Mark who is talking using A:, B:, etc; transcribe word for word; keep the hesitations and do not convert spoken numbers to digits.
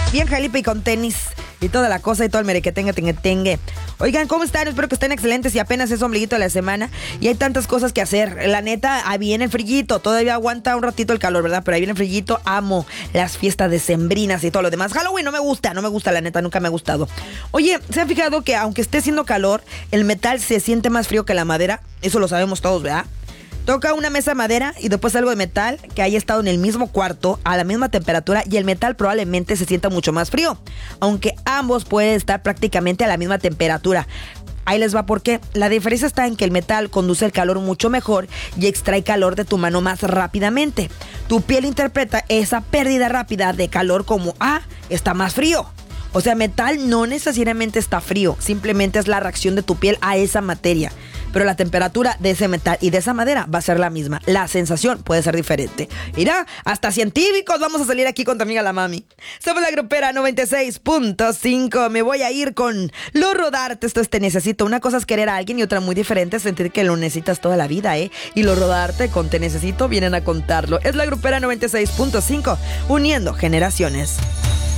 A: bien jalipa y con tenis y toda la cosa y todo el merequetengue, tengue, tengue. Oigan, ¿cómo están? Espero que estén excelentes y apenas es ombliguito de la semana y hay tantas cosas que hacer. La neta, ahí viene el frillito, todavía aguanta un ratito el calor, ¿verdad? Pero ahí viene el frillito, amo las fiestas decembrinas y todo lo demás. Halloween no me gusta, no me gusta, la neta, nunca me ha gustado. Oye, ¿se han fijado que aunque esté haciendo calor, el metal se siente más frío que la madera? Eso lo sabemos todos, ¿verdad? Toca una mesa de madera y después algo de metal que haya estado en el mismo cuarto a la misma temperatura y el metal probablemente se sienta mucho más frío, aunque ambos pueden estar prácticamente a la misma temperatura. Ahí les va por qué. La diferencia está en que el metal conduce el calor mucho mejor y extrae calor de tu mano más rápidamente. Tu piel interpreta esa pérdida rápida de calor como, ah, está más frío. O sea, metal no necesariamente está frío, simplemente es la reacción de tu piel a esa materia. Pero la temperatura de ese metal y de esa madera va a ser la misma. La sensación puede ser diferente. Mira, hasta científicos vamos a salir aquí con tu amiga la mami. Somos la grupera noventa y seis punto cinco. Me voy a ir con Lo Rodarte. Esto es Te Necesito. Una cosa es querer a alguien y otra muy diferente es sentir que lo necesitas toda la vida, ¿eh? Y Lo Rodarte con Te Necesito vienen a contarlo. Es la grupera noventa y seis punto cinco, uniendo generaciones.